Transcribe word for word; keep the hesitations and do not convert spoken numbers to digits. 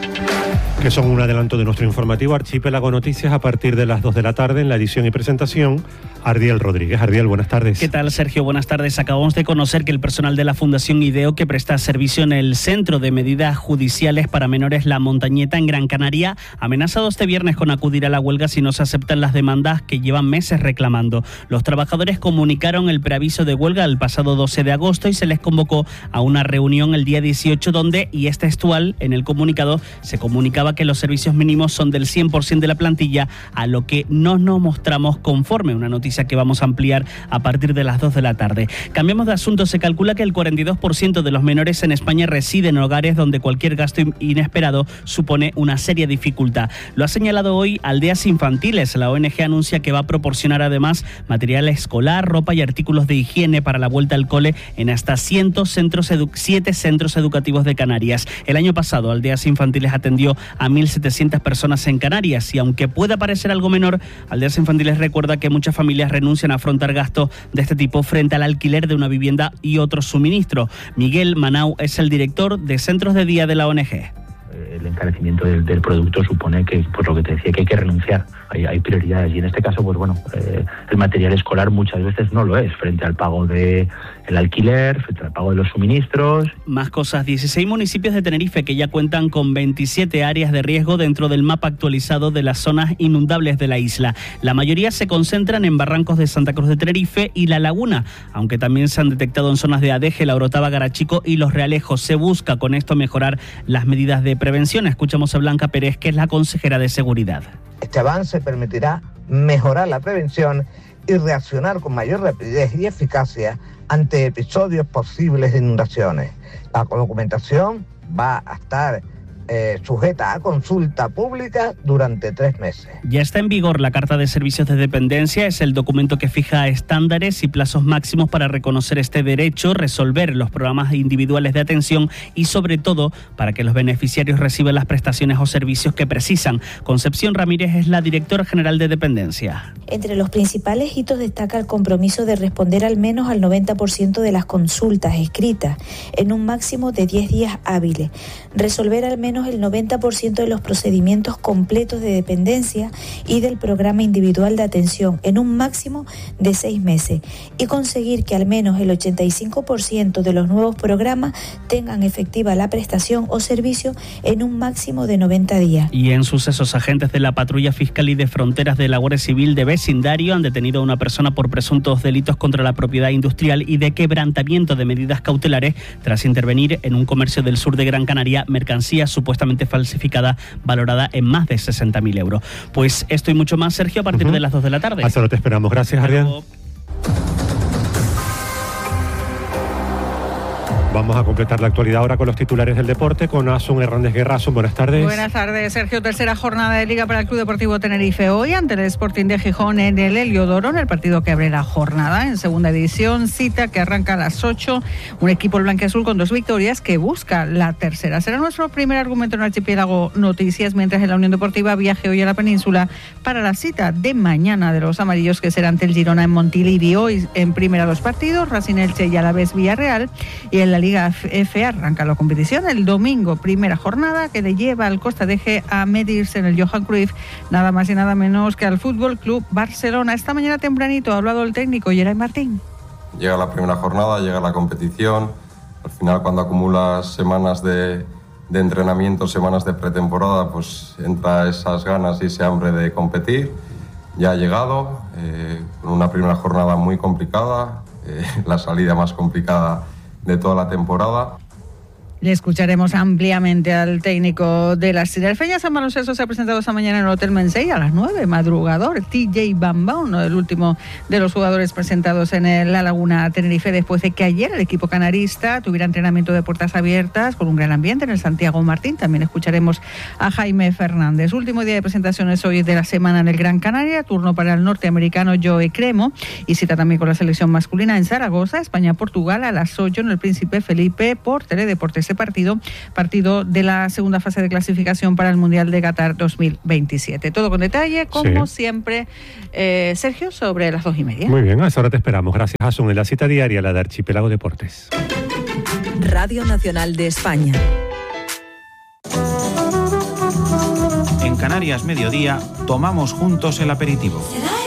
Que son un adelanto de nuestro informativo Archipiélago Noticias a partir de las dos de la tarde en la edición y presentación. Ardiel Rodríguez. Ardiel, buenas tardes. ¿Qué tal, Sergio? Buenas tardes. Acabamos de conocer que el personal de la Fundación IDEO, que presta servicio en el Centro de Medidas Judiciales para Menores La Montañeta en Gran Canaria, ha amenazado este viernes con acudir a la huelga si no se aceptan las demandas que llevan meses reclamando. Los trabajadores comunicaron el preaviso de huelga el pasado doce de agosto y se les convocó a una reunión el día dieciocho donde, y es textual, en el comunicado se comunicaba que los servicios mínimos son del cien por ciento de la plantilla, a lo que no nos mostramos conforme. Una noticia que vamos a ampliar a partir de las dos de la tarde. Cambiamos de asunto. Se calcula que el cuarenta y dos por ciento de los menores en España residen en hogares donde cualquier gasto inesperado supone una seria dificultad. Lo ha señalado hoy Aldeas Infantiles. La O N G anuncia que va a proporcionar además material escolar, ropa y artículos de higiene para la vuelta al cole en hasta cien centros edu- siete centros educativos de Canarias. El año pasado Aldeas Infantiles atendió a mil setecientas personas en Canarias y aunque pueda parecer algo menor, Aldeas Infantiles recuerda que muchas familias renuncian a afrontar gastos de este tipo frente al alquiler de una vivienda y otros suministros. Miguel Manau es el director de Centros de Día de la O N G. El encarecimiento del, del producto supone que, pues lo que te decía, que hay que renunciar. Hay, hay prioridades y en este caso, pues bueno, eh, el material escolar muchas veces no lo es frente al pago de el alquiler, frente al pago de los suministros. Más cosas. dieciséis municipios de Tenerife que ya cuentan con veintisiete áreas de riesgo dentro del mapa actualizado de las zonas inundables de la isla. La mayoría se concentran en barrancos de Santa Cruz de Tenerife y La Laguna, aunque también se han detectado en zonas de Adeje, La Orotava, Garachico y Los Realejos. Se busca con esto mejorar las medidas de prevención. Escuchamos a Blanca Pérez, que es la consejera de Seguridad. Este avance permitirá mejorar la prevención y reaccionar con mayor rapidez y eficacia ante episodios posibles de inundaciones. La documentación va a estar eh, sujeta a consulta pública durante tres meses. Ya está en vigor la Carta de Servicios de Dependencia. Es el documento que fija estándares y plazos máximos para reconocer este derecho, resolver los programas individuales de atención y, sobre todo, para que los beneficiarios reciban las prestaciones o servicios que precisan. Concepción Ramírez es la directora general de Dependencia. Entre los principales hitos destaca el compromiso de responder al menos al noventa por ciento de las consultas escritas en un máximo de diez días hábiles, resolver al menos el noventa por ciento de los procedimientos completos de dependencia y del programa individual de atención en un máximo de seis meses y conseguir que al menos el ochenta y cinco por ciento de los nuevos programas tengan efectiva la prestación o servicio en un máximo de noventa días. Y en sucesos, agentes de la Patrulla Fiscal y de Fronteras de la Guardia Civil de Vecindario han detenido a una persona por presuntos delitos contra la propiedad industrial y de quebrantamiento de medidas cautelares tras intervenir en un comercio del sur de Gran Canaria mercancía supuestamente falsificada valorada en más de sesenta mil euros. Pues esto y mucho más, Sergio, a partir uh-huh. de las dos de la tarde. Hasta ahora te esperamos. Gracias, Ariel. Vamos a completar la actualidad ahora con los titulares del deporte, con Asun Hernández Guerra. Asun, buenas tardes. Buenas tardes, Sergio. Tercera jornada de Liga para el Club Deportivo Tenerife hoy ante el Sporting de Gijón en el Heliodoro, en el partido que abre la jornada en segunda división, cita que arranca a las ocho. Un equipo blanquiazul con dos victorias que busca la tercera. Será nuestro primer argumento en Archipiélago Noticias, mientras en la Unión Deportiva viaje hoy a la península para la cita de mañana de los amarillos, que será ante el Girona en Montilivi. Hoy en primera dos partidos, Racing Elche y Alavés Villarreal, y en la Liga F arranca la competición el domingo, primera jornada que le lleva al Costa Deje a medirse en el Johan Cruyff, nada más y nada menos que al Fútbol Club Barcelona. Esta mañana tempranito ha hablado el técnico Geray Martín. Llega la primera jornada, llega la competición, al final cuando acumulas semanas de, de entrenamiento, semanas de pretemporada, pues entra esas ganas y ese hambre de competir. Ya ha llegado, eh, con una primera jornada muy complicada, eh, la salida más complicada de toda la temporada. Le escucharemos ampliamente al técnico de las Tinerfeñas. En baloncesto se ha presentado esta mañana en el Hotel Mensei a las nueve, madrugador, T J Bamba, uno del último de los jugadores presentados en el La Laguna Tenerife, después de que ayer el equipo canarista tuviera entrenamiento de puertas abiertas con un gran ambiente en el Santiago Martín. También escucharemos a Jaime Fernández. Último día de presentaciones hoy de la semana en el Gran Canaria, turno para el norteamericano Joe Cremo, y cita también con la selección masculina en Zaragoza, España-Portugal a las ocho en el Príncipe Felipe por Teledeportes. Partido, partido de la segunda fase de clasificación para el Mundial de Qatar dos mil veintisiete. Todo con detalle, como sí. siempre, eh, Sergio, sobre las dos y media. Muy bien, hasta ahora te esperamos. Gracias, Asun. En la cita diaria, la de Archipiélago Deportes. Radio Nacional de España. Canarias Mediodía, tomamos juntos el aperitivo.